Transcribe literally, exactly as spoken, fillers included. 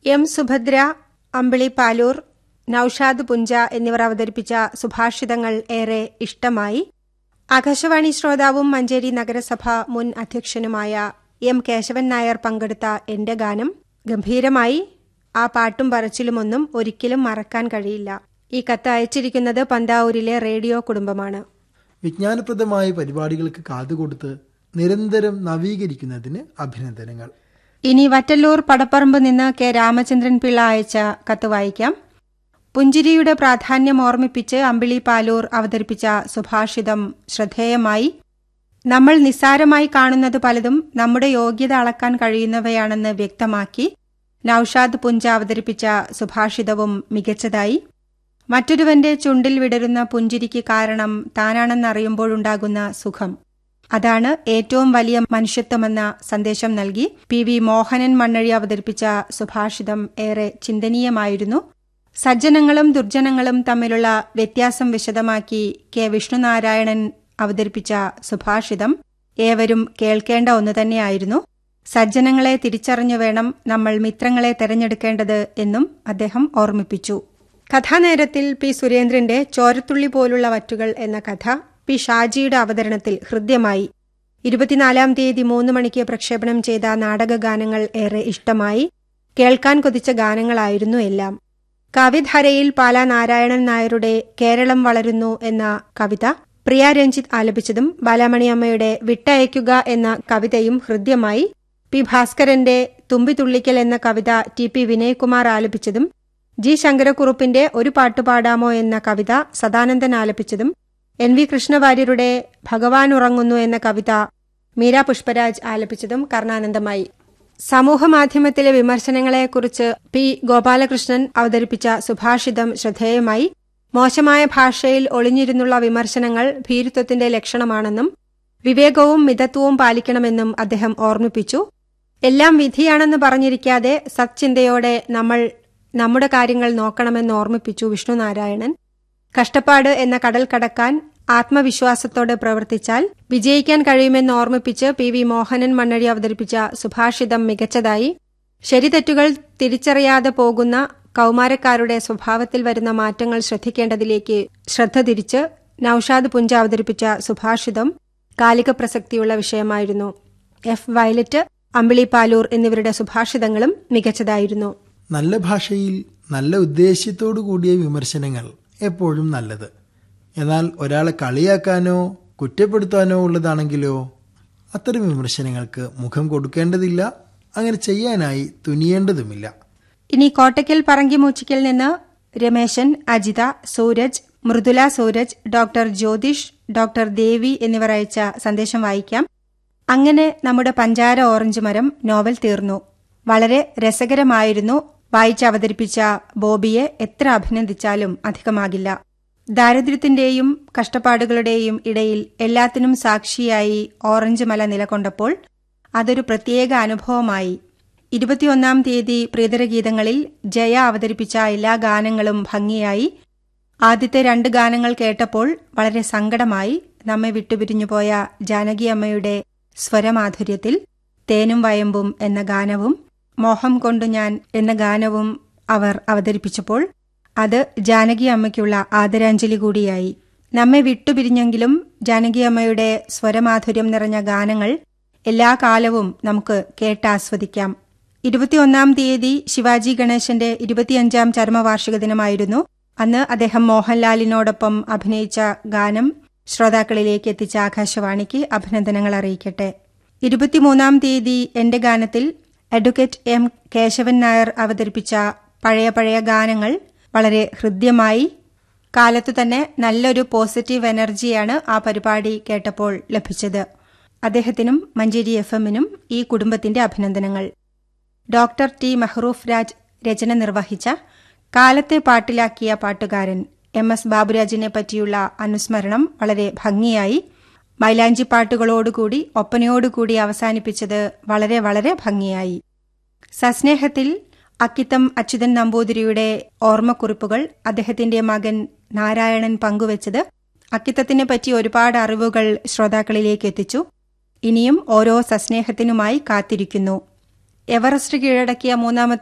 M Subhadra, അമ്പിളി പാലൂർ, നൌഷാദ് പുഞ്ച എന്നിവർ അവതരിപ്പിച്ച സുഭാഷിതങ്ങൾ ഏറെ ഇഷ്ടമായി. ആകാശവാണി ശ്രോതാവും മഞ്ചേരി നഗരസഭ മുൻ അധ്യക്ഷനുമായ എം കേശവൻ നായർ പങ്കെടുത്ത എന്റെ ഗാനം ഗംഭീരമായി. ആ പാട്ടും പറച്ചിലുമൊന്നും ഒരിക്കലും മറക്കാൻ കഴിയില്ല. ഈ കത്ത് അയച്ചിരിക്കുന്നത് പന്താവൂരിലെ റേഡിയോ കുടുംബമാണ്. വിജ്ഞാനപ്രദമായ പരിപാടികൾക്ക് കാതുകൊടുത്ത് നിരന്തരം നവീകരിക്കുന്നതിന് അഭിനന്ദനങ്ങൾ. ഇനി വറ്റല്ലൂർ പടപ്പറമ്പ് നിന്ന് കെ രാമചന്ദ്രൻ പിള്ള അയച്ച കത്ത് വായിക്കാം. പുഞ്ചിരിയുടെ പ്രാധാന്യം ഓർമ്മിപ്പിച്ച് അമ്പിളി പാലൂർ അവതരിപ്പിച്ച സുഭാഷിതം ശ്രദ്ധേയമായി. നമ്മൾ നിസ്സാരമായി കാണുന്നത് പലതും നമ്മുടെ യോഗ്യത അളക്കാൻ കഴിയുന്നവയാണെന്ന് വ്യക്തമാക്കി. നൌഷാദ് പുഞ്ച അവതരിപ്പിച്ച സുഭാഷിതവും മികച്ചതായി. മറ്റൊരുവന്റെ ചുണ്ടിൽ വിടരുന്ന പുഞ്ചിരിക്ക് കാരണം താനാണെന്നറിയുമ്പോഴുണ്ടാകുന്ന സുഖം, അതാണ് ഏറ്റവും വലിയ മനുഷ്യത്വമെന്ന സന്ദേശം നൽകി. പി വി മോഹനൻ മണ്ണഴി അവതരിപ്പിച്ച സുഭാഷിതം ഏറെ ചിന്തനീയമായിരുന്നു. സജ്ജനങ്ങളും ദുർജനങ്ങളും തമ്മിലുള്ള വ്യത്യാസം വിശദമാക്കി കെ വിഷ്ണുനാരായണൻ അവതരിപ്പിച്ച സുഭാഷിതം ഏവരും കേൾക്കേണ്ട ഒന്നു തന്നെയായിരുന്നു. സജ്ജനങ്ങളെ തിരിച്ചറിഞ്ഞു വേണം നമ്മൾ മിത്രങ്ങളെ തെരഞ്ഞെടുക്കേണ്ടത് എന്നും അദ്ദേഹം ഓർമ്മിപ്പിച്ചു. കഥാനേരത്തിൽ പി സുരേന്ദ്രന്റെ ചോരത്തുള്ളി പോലുള്ള വറ്റുകൾ എന്ന കഥ പി ഷാജിയുടെ അവതരണത്തിൽ ഹൃദ്യമായി. ഇരുപത്തിനാലാം തീയതി മൂന്ന് മണിക്ക് പ്രക്ഷേപണം ചെയ്ത നാടകഗാനങ്ങൾ ഏറെ ഇഷ്ടമായി. കേൾക്കാൻ കൊതിച്ച ഗാനങ്ങളായിരുന്നു എല്ലാം. കവിധാരയിൽ പാലാ നാരായണൻ നായരുടെ കേരളം വളരുന്നു എന്ന കവിത പ്രിയ രഞ്ജിത്ത് ആലപിച്ചതും ബാലാമണിയമ്മയുടെ വിട്ടയക്കുക എന്ന കവിതയും ഹൃദ്യമായി. പി ഭാസ്കരന്റെ തുമ്പിതുള്ളിക്കൽ എന്ന കവിത ടി പി വിനയകുമാർ ആലപിച്ചതും ജി ശങ്കരക്കുറുപ്പിന്റെ ഒരു പാട്ടുപാടാമോ എന്ന കവിത സദാനന്ദൻ ആലപിച്ചതും എൻ വി കൃഷ്ണവാര്യരുടെ ഭഗവാൻ ഉറങ്ങുന്നു എന്ന കവിത മീര പുഷ്പരാജ് ആലപിച്ചതും കർണാനന്ദമായി. സമൂഹമാധ്യമത്തിലെ വിമർശനങ്ങളെക്കുറിച്ച് പി ഗോപാലകൃഷ്ണൻ അവതരിപ്പിച്ച സുഭാഷിതം ശ്രദ്ധേയമായി. മോശമായ ഭാഷയിൽ ഒളിഞ്ഞിരുന്നുള്ള വിമർശനങ്ങൾ ഭീരുത്വത്തിന്റെ ലക്ഷണമാണെന്നും വിവേകവും മിതത്വവും പാലിക്കണമെന്നും അദ്ദേഹം ഓർമ്മിപ്പിച്ചു. എല്ലാം വിധിയാണെന്ന് പറഞ്ഞിരിക്കാതെ സത്ചിന്തയോടെ നമ്മൾ നമ്മുടെ കാര്യങ്ങൾ നോക്കണമെന്ന് ഓർമ്മിപ്പിച്ചു വിഷ്ണുനാരായണൻ. കഷ്ടപ്പാട് എന്ന കടൽ കടക്കാൻ ആത്മവിശ്വാസത്തോടെ പ്രവർത്തിച്ചാൽ വിജയിക്കാൻ കഴിയുമെന്ന് ഓർമ്മിപ്പിച്ച് പി വി മോഹനൻ മണ്ണഴി അവതരിപ്പിച്ച സുഭാഷിതം മികച്ചതായി. ശരിതെറ്റുകൾ തിരിച്ചറിയാതെ പോകുന്ന കൌമാരക്കാരുടെ സ്വഭാവത്തിൽ വരുന്ന മാറ്റങ്ങൾ ശ്രദ്ധിക്കേണ്ടതിലേക്ക് ശ്രദ്ധ തിരിച്ച് നൌഷാദ് പുഞ്ച അവതരിപ്പിച്ച സുഭാഷിതം കാലിക പ്രസക്തിയുള്ള വിഷയമായിരുന്നു. എഫ് വയലറ്റ്, അമ്പിളി പാലൂർ എന്നിവരുടെ സുഭാഷിതങ്ങളും മികച്ചതായിരുന്നു. നല്ല ഭാഷയിൽ നല്ല ഉദ്ദേശ്യത്തോടു കൂടിയ വിമർശനങ്ങൾ എപ്പോഴും നല്ലത്. എന്നാൽ ഒരാളെ കളിയാക്കാനോ കുറ്റപ്പെടുത്താനോ ഉള്ളതാണെങ്കിലോ അത്തരം വിമർശനങ്ങൾക്ക് മുഖം കൊടുക്കേണ്ടതില്ല. അങ്ങനെ ചെയ്യാനായി തുനിയേണ്ടതുമില്ല. ഇനി കോട്ടയ്ക്കൽ പറങ്കിമൂച്ചിക്കൽ നിന്ന് രമേശൻ, അജിത, സൂരജ്, മൃദുല സൂരജ്, ഡോക്ടർ ജ്യോതിഷ്, ഡോക്ടർ ദേവി എന്നിവർ അയച്ച സന്ദേശം വായിക്കാം. അങ്ങനെ നമ്മുടെ പഞ്ചാര ഓറഞ്ച് മരം നോവൽ തീർന്നു. വളരെ രസകരമായിരുന്നു. വായിച്ചവതരിപ്പിച്ച ബോബിയെ എത്ര അഭിനന്ദിച്ചാലും അധികമാകില്ല. ദാരിദ്ര്യത്തിന്റെയും കഷ്ടപ്പാടുകളുടെയും ഇടയിൽ എല്ലാത്തിനും സാക്ഷിയായി ഓറഞ്ച് മല നിലകൊണ്ടപ്പോൾ അതൊരു പ്രത്യേക അനുഭവമായി. ഇരുപത്തിയൊന്നാം തീയതി പ്രിയതരഗീതങ്ങളിൽ ജയ അവതരിപ്പിച്ച എല്ലാ ഗാനങ്ങളും ഭംഗിയായി. ആദ്യത്തെ രണ്ട് ഗാനങ്ങൾ കേട്ടപ്പോൾ വളരെ സങ്കടമായി. നമ്മെ വിട്ടുപിരിഞ്ഞുപോയ ജാനകിയമ്മയുടെ സ്വരമാധുര്യത്തിൽ തേനും വയമ്പും എന്ന ഗാനവും മോഹം കൊണ്ടു ഞാൻ എന്ന ഗാനവും അവർ അവതരിപ്പിച്ചപ്പോൾ അത് ജാനകി അമ്മയ്ക്കുള്ള ആദരാഞ്ജലി കൂടിയായി. നമ്മെ വിട്ടുപിരിഞ്ഞെങ്കിലും ജാനകിയമ്മയുടെ സ്വരമാധുര്യം നിറഞ്ഞ ഗാനങ്ങൾ എല്ലാ കാലവും നമുക്ക് കേട്ടാസ്വദിക്കാം. ഇരുപത്തിയൊന്നാം തീയതി ശിവാജി ഗണേശന്റെ ഇരുപത്തിയഞ്ചാം ചരമവാർഷിക ദിനമായിരുന്നു. അന്ന് അദ്ദേഹം മോഹൻലാലിനോടൊപ്പം അഭിനയിച്ച ഗാനം ശ്രോതാക്കളിലേക്ക് എത്തിച്ച ആകാശവാണിക്ക് അഭിനന്ദനങ്ങൾ അറിയിക്കട്ടെ. ഇരുപത്തിമൂന്നാം തീയതി എന്റെ ഗാനത്തിൽ അഡ്വക്കേറ്റ് എം കേശവൻ നായർ അവതരിപ്പിച്ച പഴയ പഴയ ഗാനങ്ങൾ വളരെ ഹൃദ്യമായി. കാലത്തു തന്നെ നല്ലൊരു പോസിറ്റീവ് എനർജിയാണ് ആ പരിപാടി കേട്ടപ്പോൾ ലഭിച്ചത്. അദ്ദേഹത്തിനും മഞ്ചേരി എഫ് എമ്മിനും ഈ കുടുംബത്തിന്റെ അഭിനന്ദനങ്ങൾ. ഡോക്ടർ ടി മെഹ്റൂഫ് രാജ് രചന നിർവഹിച്ച കാലത്തെ പാട്ടിലാക്കിയ പാട്ടുകാരൻ എം എസ് ബാബുരാജിനെ പറ്റിയുള്ള അനുസ്മരണം വളരെ ഭംഗിയായി. മൈലാഞ്ചി പാട്ടുകളോടുകൂടി ഒപ്പനയോടുകൂടി അവസാനിപ്പിച്ചത് വളരെ വളരെ ഭംഗിയായി. സസ്നേഹത്തിൽ അക്കിത്തം അച്യുതൻ നമ്പൂതിരിയുടെ ഓർമ്മക്കുറിപ്പുകൾ അദ്ദേഹത്തിന്റെ മകൻ നാരായണൻ പങ്കുവച്ചത് അക്കിത്തത്തിനെ പറ്റി ഒരുപാട് അറിവുകൾ ശ്രോതാക്കളിലേക്ക് എത്തിച്ചു. ഇനിയും ഓരോ സസ്നേഹത്തിനുമായി കാത്തിരിക്കുന്നു. എവറസ്റ്റ് കീഴടക്കിയ മൂന്നാമത്തെ